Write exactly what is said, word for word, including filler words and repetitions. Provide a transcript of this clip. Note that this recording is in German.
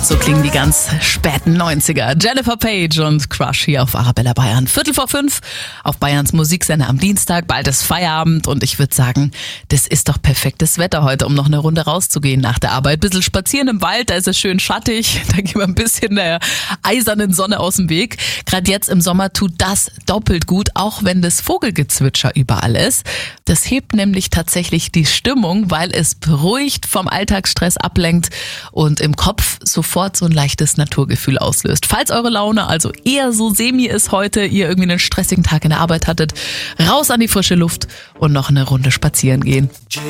So klingen die ganz späten neunziger. Jennifer Page und Crush hier auf Arabella Bayern. Viertel vor fünf auf Bayerns Musiksender am Dienstag. Bald ist Feierabend und ich würde sagen, das ist doch perfektes Wetter heute, um noch eine Runde rauszugehen nach der Arbeit. Ein bisschen spazieren im Wald, da ist es schön schattig. Da gehen wir ein bisschen der eisernen Sonne aus dem Weg. Gerade jetzt im Sommer tut das doppelt gut, auch wenn das Vogelgezwitscher überall ist. Das hebt nämlich tatsächlich die Stimmung, weil es beruhigt, vom Alltagsstress ablenkt und im Kopf sofort so ein leichtes Naturgefühl auslöst. Falls eure Laune also eher so semi ist heute, ihr irgendwie einen stressigen Tag in der Arbeit hattet, raus an die frische Luft und noch eine Runde spazieren gehen.